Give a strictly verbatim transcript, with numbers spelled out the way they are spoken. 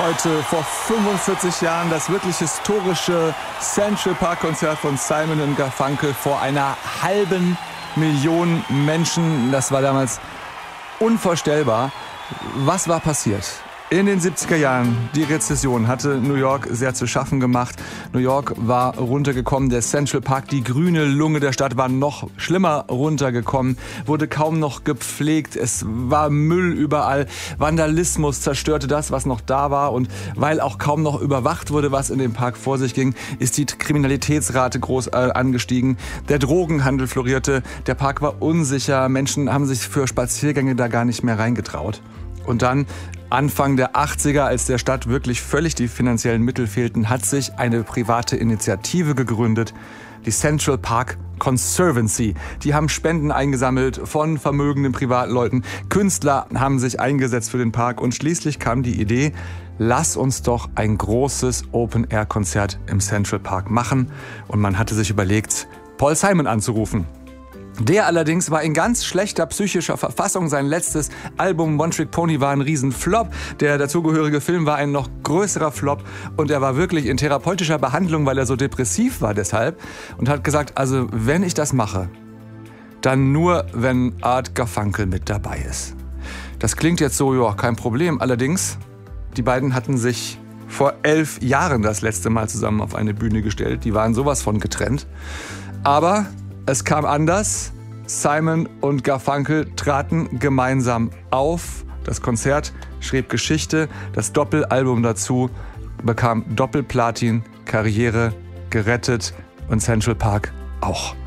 Heute vor fünfundvierzig Jahren das wirklich historische Central Park Konzert von Simon und Garfunkel vor einer halben Million Menschen. Das war damals unvorstellbar. Was war passiert? In den siebziger Jahren, die Rezession hatte New York sehr zu schaffen gemacht. New York war runtergekommen, der Central Park, die grüne Lunge der Stadt, war noch schlimmer runtergekommen, wurde kaum noch gepflegt, es war Müll überall, Vandalismus zerstörte das, was noch da war, und weil auch kaum noch überwacht wurde, was in dem Park vor sich ging, ist die Kriminalitätsrate groß äh, angestiegen, der Drogenhandel florierte, der Park war unsicher, Menschen haben sich für Spaziergänge da gar nicht mehr reingetraut. Und dann, Anfang der achtziger, als der Stadt wirklich völlig die finanziellen Mittel fehlten, hat sich eine private Initiative gegründet, die Central Park Conservancy. Die haben Spenden eingesammelt von vermögenden Privatleuten. Künstler haben sich eingesetzt für den Park und schließlich kam die Idee, lass uns doch ein großes Open-Air-Konzert im Central Park machen. Und man hatte sich überlegt, Paul Simon anzurufen. Der allerdings war in ganz schlechter psychischer Verfassung. Sein letztes Album One Trick Pony war ein Riesenflop. Der dazugehörige Film war ein noch größerer Flop. Und er war wirklich in therapeutischer Behandlung, weil er so depressiv war deshalb. Und hat gesagt, also wenn ich das mache, dann nur, wenn Art Garfunkel mit dabei ist. Das klingt jetzt so, ja, kein Problem. Allerdings, die beiden hatten sich vor elf Jahren das letzte Mal zusammen auf eine Bühne gestellt. Die waren sowas von getrennt. Aber es kam anders. Simon und Garfunkel traten gemeinsam auf. Das Konzert schrieb Geschichte. Das Doppelalbum dazu bekam Doppelplatin, Karriere gerettet und Central Park auch.